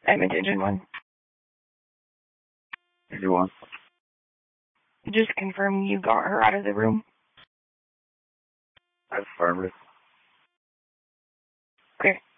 I'm attention one. You want? Just confirm you got her out of the room. Affirmative. Okay.